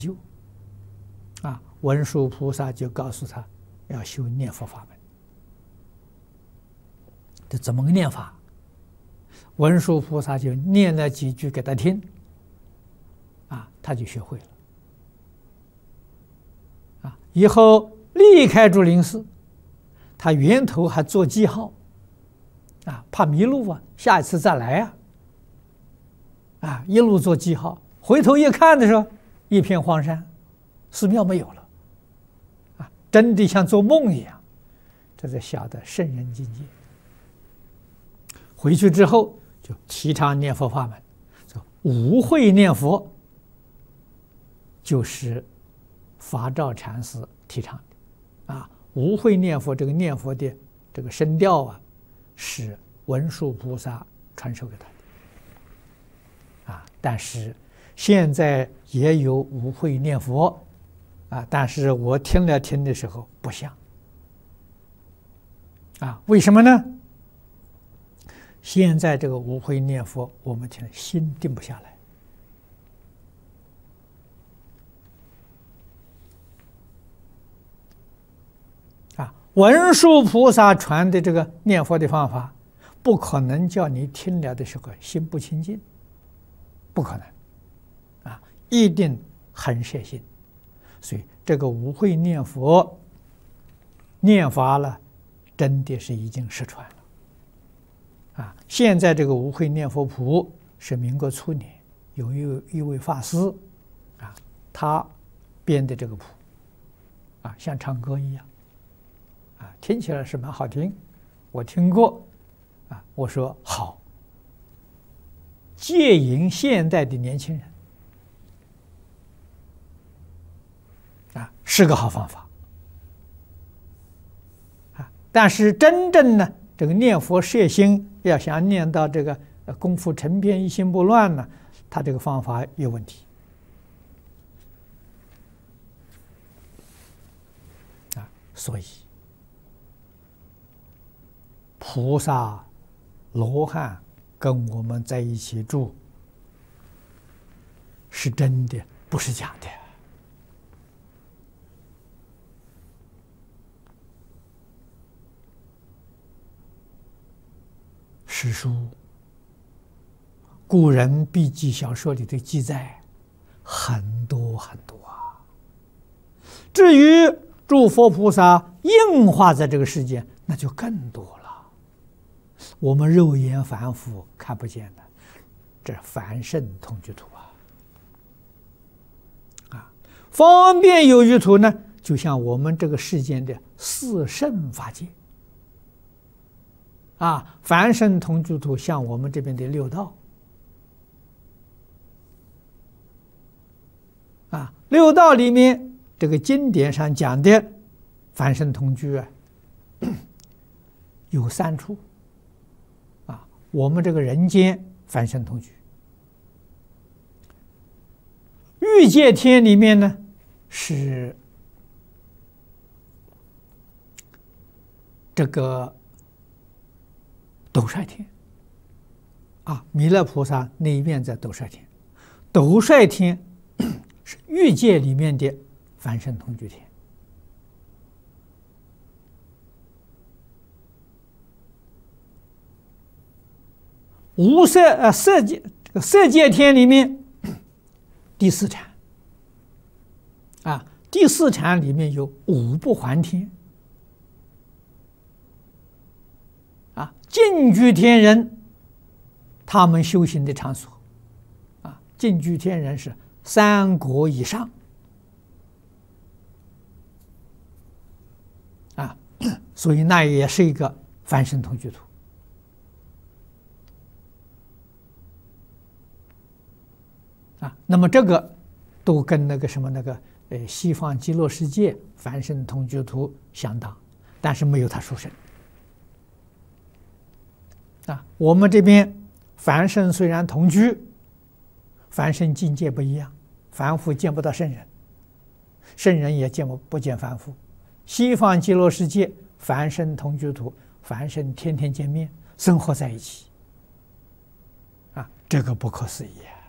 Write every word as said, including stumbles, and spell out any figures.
修啊，文殊菩萨就告诉他要修念佛法门。这怎么个念法？文殊菩萨就念了几句给他听，啊，他就学会了。啊，以后离开竹林寺，他源头还做记号，啊，怕迷路啊，下一次再来啊，啊，一路做记号，回头一看的时候，一片荒山，寺庙没有了，啊，真的像做梦一样，这才晓得圣人境界。回去之后就提倡念佛法门，说无会念佛，就是法照禅师提倡的，啊，无会念佛这个念佛的这个声调啊，是文殊菩萨传授给他的，啊，但是现在也有无会念佛，啊，但是我听了听的时候不像，啊，为什么呢？现在这个无会念佛，我们听心定不下来。啊，文殊菩萨传的这个念佛的方法，不可能叫你听了的时候心不清净，不可能，啊，一定很摄心。所以这个无会念佛念法了，真的是已经失传了。啊，现在这个无会念佛谱是民国初年有一一位法师，啊，他编的这个谱，啊，像唱歌一样，啊，听起来是蛮好听，我听过，啊，我说好，戒引现代的年轻人，啊，是个好方法，啊，但是真正呢，这个念佛摄心，要想念到这个功夫成片一心不乱呢，他这个方法有问题啊。所以菩萨罗汉跟我们在一起住，是真的，不是假的。史书、古人笔记小说里的记载很多很多啊。至于诸佛菩萨应化在这个世间，那就更多了。我们肉眼凡夫看不见的，这凡圣同居土啊！啊，方便有余土呢，就像我们这个世间的四圣法界。啊，凡圣同居土像我们这边的六道，啊，六道里面这个经典上讲的凡圣同居啊，有三处，啊，我们这个人间凡圣同居，欲界天里面呢是这个斗率天，啊，弥勒菩萨那一面在斗率天，斗率天是欲界里面的凡圣同居天，无色呃色界这个色界天里面第四禅，啊，第四禅里面有五不还天。净居天人，他们修行的场所，啊，净居天人是三国以上，啊，所以那也是一个凡圣同居土，啊，那么这个都跟那个什么那个呃西方极乐世界凡圣同居土相当，但是没有他殊胜。啊，我们这边凡圣虽然同居，凡圣境界不一样，凡夫见不到圣人，圣人也见不不见凡夫。西方极乐世界凡圣同居土，凡圣天天见面，生活在一起，啊，这个不可思议啊！